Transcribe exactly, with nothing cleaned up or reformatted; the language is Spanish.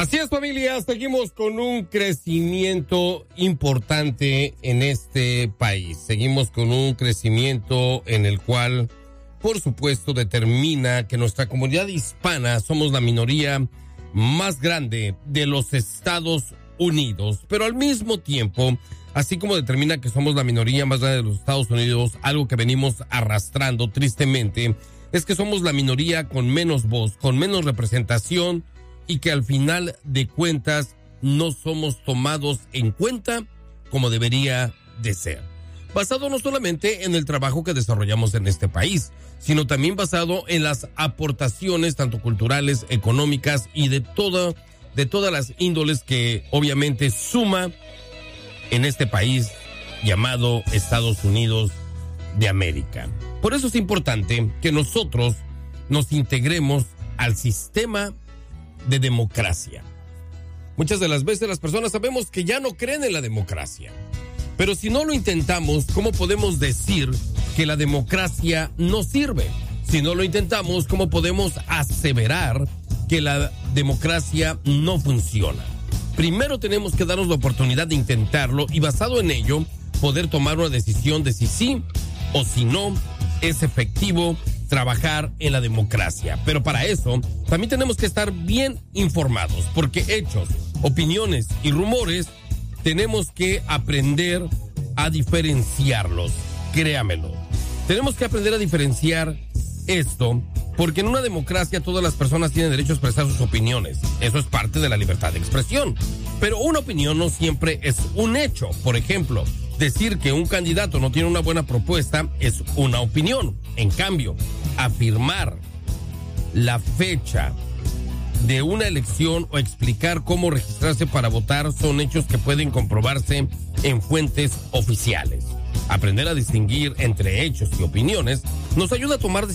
Así es, familia, seguimos con un crecimiento importante en este país. Seguimos con un crecimiento en el cual, por supuesto, determina que nuestra comunidad hispana somos la minoría más grande de los Estados Unidos. Pero al mismo tiempo, así como determina que somos la minoría más grande de los Estados Unidos, algo que venimos arrastrando tristemente, es que somos la minoría con menos voz, con menos representación, y que al final de cuentas no somos tomados en cuenta como debería de ser. Basado no solamente en el trabajo que desarrollamos en este país, sino también basado en las aportaciones tanto culturales, económicas y de todo, de todas las índoles que obviamente suma en este país llamado Estados Unidos de América. Por eso es importante que nosotros nos integremos al sistema de democracia. Muchas de las veces las personas sabemos que ya no creen en la democracia. Pero si no lo intentamos, ¿cómo podemos decir que la democracia no sirve? Si no lo intentamos, ¿cómo podemos aseverar que la democracia no funciona? Primero tenemos que darnos la oportunidad de intentarlo y basado en ello, poder tomar una decisión de si sí o si no es efectivo trabajar en la democracia. Pero para eso también tenemos que estar bien informados, porque hechos, opiniones y rumores tenemos que aprender a diferenciarlos. Créamelo. Tenemos que aprender a diferenciar esto, porque en una democracia todas las personas tienen derecho a expresar sus opiniones. Eso es parte de la libertad de expresión. Pero una opinión no siempre es un hecho. Por ejemplo, decir que un candidato no tiene una buena propuesta es una opinión. En cambio, afirmar la fecha de una elección o explicar cómo registrarse para votar son hechos que pueden comprobarse en fuentes oficiales. Aprender a distinguir entre hechos y opiniones nos ayuda a tomar decisiones